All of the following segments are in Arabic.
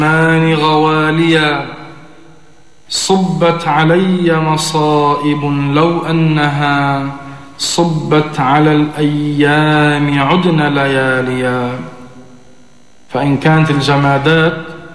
غواليا صبت علي مصائب لو أنها صبت على الأيام عدن لياليا. فإن كانت الجمادات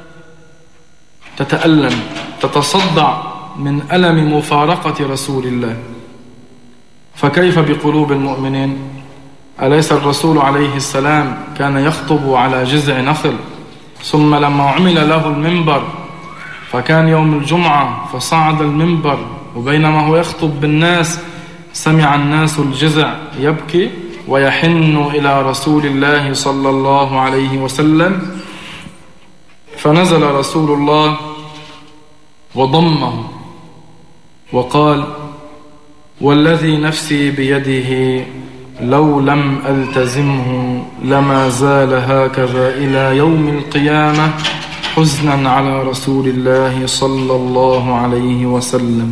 تتألم تتصدع من ألم مفارقة رسول الله، فكيف بقلوب المؤمنين؟ أليس الرسول عليه السلام كان يخطب على جذع نخل، ثم لما عمل له المنبر فكان يوم الجمعة فصعد المنبر، وبينما هو يخطب بالناس سمع الناس الجذع يبكي ويحن إلى رسول الله صلى الله عليه وسلم، فنزل رسول الله وضمه وقال: والذي نفسي بيده لو لم ألتزمه لما زال هكذا إلى يوم القيامة حزنا على رسول الله صلى الله عليه وسلم.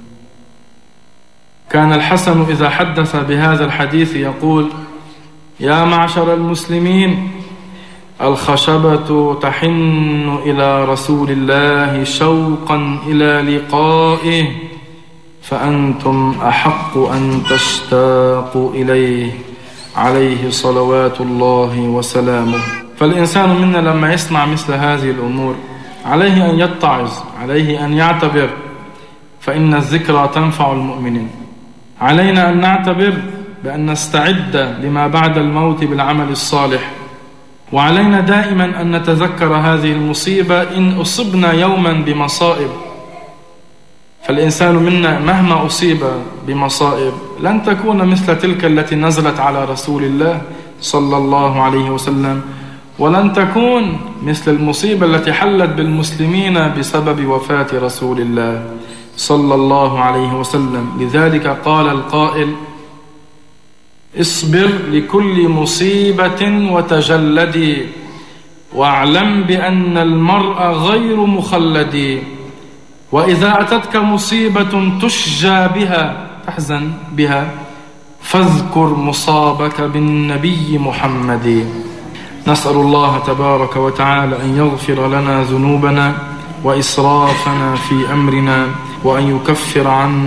كان الحسن إذا حدث بهذا الحديث يقول: يا معشر المسلمين، الخشبة تحن إلى رسول الله شوقا إلى لقائه، فأنتم أحق أن تشتاقوا إليه عليه صلوات الله وسلامه. فالإنسان منا لما يسمع مثل هذه الأمور عليه أن يتعظ، عليه أن يعتبر، فإن الذكرى تنفع المؤمنين. علينا أن نعتبر بأن نستعد لما بعد الموت بالعمل الصالح، وعلينا دائما أن نتذكر هذه المصيبة إن أصبنا يوما بمصائب. فالإنسان منا مهما أصيب بمصائب لن تكون مثل تلك التي نزلت على رسول الله صلى الله عليه وسلم، ولن تكون مثل المصيبة التي حلت بالمسلمين بسبب وفاة رسول الله صلى الله عليه وسلم. لذلك قال القائل: اصبر لكل مصيبة وتجلدي، واعلم بأن المرء غير مخلد، وإذا أتتك مصيبة تشجى بها تحزن بها فاذكر مصابك بالنبي محمد. نسأل الله تبارك وتعالى أن يغفر لنا ذنوبنا وإسرافنا في أمرنا، وأن يكفر عنا